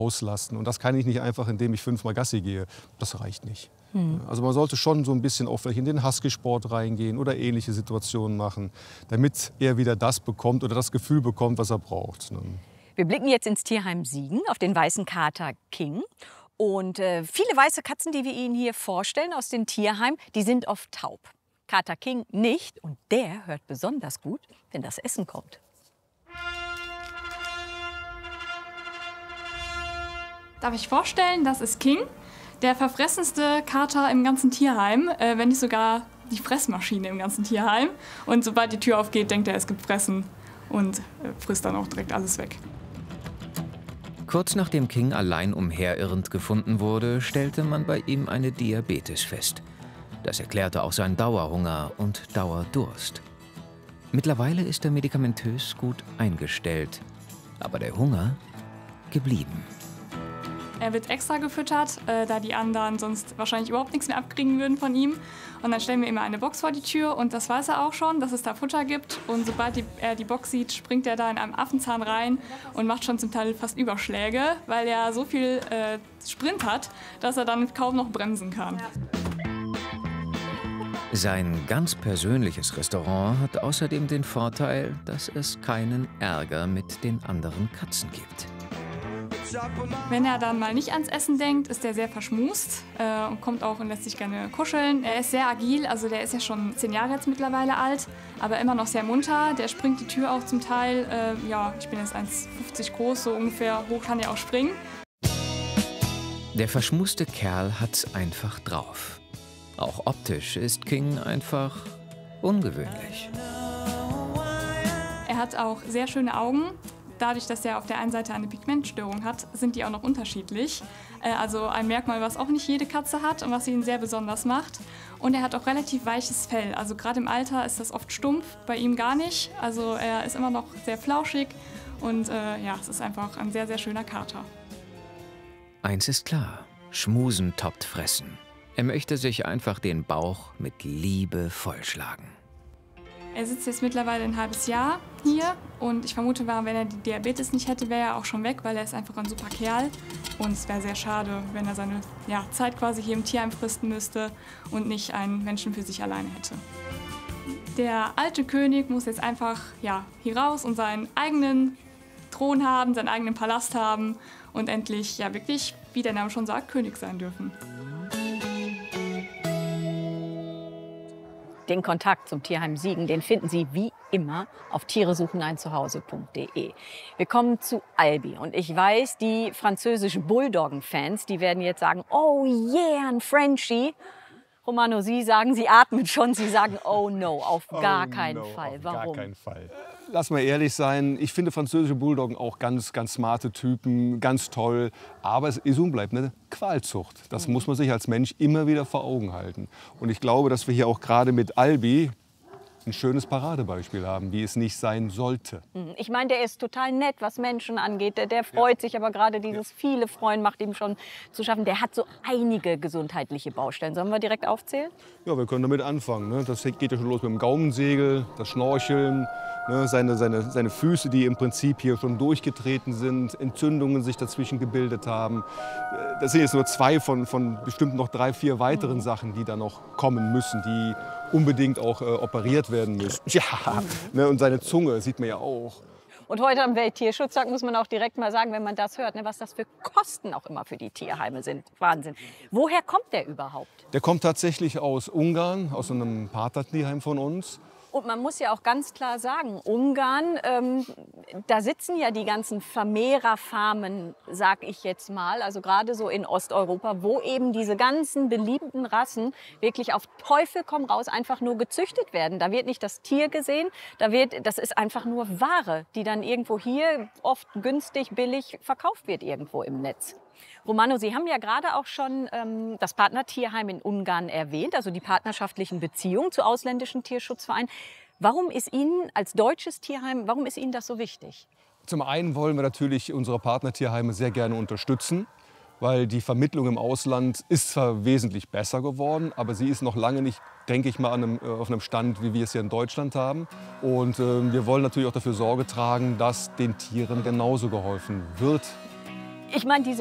auslasten. Und das kann ich nicht einfach, indem ich 5-mal Gassi gehe. Das reicht nicht. Also man sollte schon so ein bisschen auch vielleicht in den Husky-Sport reingehen oder ähnliche Situationen machen, damit er wieder das bekommt oder das Gefühl bekommt, was er braucht. Wir blicken jetzt ins Tierheim Siegen auf den weißen Kater King. Und viele weiße Katzen, die wir Ihnen hier vorstellen aus dem Tierheim, die sind oft taub. Kater King nicht, und der hört besonders gut, wenn das Essen kommt. Darf ich vorstellen, das ist King, der verfressenste Kater im ganzen Tierheim, wenn nicht sogar die Fressmaschine im ganzen Tierheim. Und sobald die Tür aufgeht, denkt er, es gibt Fressen und frisst dann auch direkt alles weg. Kurz nachdem King allein umherirrend gefunden wurde, stellte man bei ihm eine Diabetes fest. Das erklärte auch seinen Dauerhunger und Dauerdurst. Mittlerweile ist er medikamentös gut eingestellt, aber der Hunger geblieben. Er wird extra gefüttert, da die anderen sonst wahrscheinlich überhaupt nichts mehr abkriegen würden von ihm. Und dann stellen wir immer eine Box vor die Tür und das weiß er auch schon, dass es da Futter gibt. Und sobald er die Box sieht, springt er da in einem Affenzahn rein und macht schon zum Teil fast Überschläge, weil er so viel Sprint hat, dass er dann kaum noch bremsen kann. Sein ganz persönliches Restaurant hat außerdem den Vorteil, dass es keinen Ärger mit den anderen Katzen gibt. Wenn er dann mal nicht ans Essen denkt, ist er sehr verschmust und kommt auch und lässt sich gerne kuscheln. Er ist sehr agil, also der ist ja schon 10 Jahre jetzt mittlerweile alt, aber immer noch sehr munter. Der springt die Tür auch zum Teil. Ja, ich bin jetzt 1,50 groß, so ungefähr hoch kann er auch springen. Der verschmuste Kerl hat's einfach drauf. Auch optisch ist King einfach ungewöhnlich. Er hat auch sehr schöne Augen. Dadurch, dass er auf der einen Seite eine Pigmentstörung hat, sind die auch noch unterschiedlich. Also ein Merkmal, was auch nicht jede Katze hat und was ihn sehr besonders macht. Und er hat auch relativ weiches Fell. Also gerade im Alter ist das oft stumpf, bei ihm gar nicht. Also er ist immer noch sehr flauschig und ja, es ist einfach ein sehr, sehr schöner Kater. Eins ist klar, Schmusen toppt Fressen. Er möchte sich einfach den Bauch mit Liebe vollschlagen. Er sitzt jetzt mittlerweile ein halbes Jahr hier und ich vermute mal, wenn er die Diabetes nicht hätte, wäre er auch schon weg, weil er ist einfach ein super Kerl. Und es wäre sehr schade, wenn er seine Zeit quasi hier im Tierheim fristen müsste und nicht einen Menschen für sich alleine hätte. Der alte König muss jetzt einfach hier raus und seinen eigenen Thron haben, seinen eigenen Palast haben und endlich wirklich, wie der Name schon sagt, König sein dürfen. Den Kontakt zum Tierheim Siegen, den finden Sie wie immer auf tieresucheneinzuhause.de. Wir kommen zu Albi und ich weiß, die französischen Bulldoggen-Fans, die werden jetzt sagen, oh yeah, ein Frenchie. Romano, Sie sagen, Sie atmen schon, Sie sagen, oh no, auf gar keinen Fall. Warum? Auf gar keinen Fall. Lass mal ehrlich sein, ich finde französische Bulldoggen auch ganz, ganz smarte Typen, ganz toll. Aber es ist und bleibt eine Qualzucht. Das muss man sich als Mensch immer wieder vor Augen halten. Und ich glaube, dass wir hier auch gerade mit Albi ein schönes Paradebeispiel haben, wie es nicht sein sollte. Ich meine, der ist total nett, was Menschen angeht. Der freut sich, aber gerade dieses viele Freuen macht ihm schon zu schaffen. Der hat so einige gesundheitliche Baustellen. Sollen wir direkt aufzählen? Ja, wir können damit anfangen. Ne? Das geht ja schon los mit dem Gaumensegel, das Schnorcheln, ne? Seine Füße, die im Prinzip hier schon durchgetreten sind, Entzündungen sich dazwischen gebildet haben. Das sind jetzt nur 2 von bestimmt noch 3, 4 weiteren Sachen, die da noch kommen müssen, die unbedingt auch operiert werden müssen. Ja, ne, und seine Zunge sieht man ja auch. Und heute am Welttierschutztag muss man auch direkt mal sagen, wenn man das hört, ne, was das für Kosten auch immer für die Tierheime sind. Wahnsinn. Woher kommt der überhaupt? Der kommt tatsächlich aus Ungarn, aus einem Partnertierheim von uns. Und man muss ja auch ganz klar sagen, Ungarn, da sitzen ja die ganzen Vermehrerfarmen, sag ich jetzt mal, also gerade so in Osteuropa, wo eben diese ganzen beliebten Rassen wirklich auf Teufel komm raus einfach nur gezüchtet werden. Da wird nicht das Tier gesehen, das ist einfach nur Ware, die dann irgendwo hier oft günstig, billig verkauft wird irgendwo im Netz. Romano, Sie haben ja gerade auch schon das Partnertierheim in Ungarn erwähnt, also die partnerschaftlichen Beziehungen zu ausländischen Tierschutzvereinen. Warum ist Ihnen als deutsches Tierheim, warum ist Ihnen das so wichtig? Zum einen wollen wir natürlich unsere Partnertierheime sehr gerne unterstützen, weil die Vermittlung im Ausland ist zwar wesentlich besser geworden, aber sie ist noch lange nicht, denke ich mal, auf einem Stand, wie wir es hier in Deutschland haben. Und wir wollen natürlich auch dafür Sorge tragen, dass den Tieren genauso geholfen wird. Ich meine, diese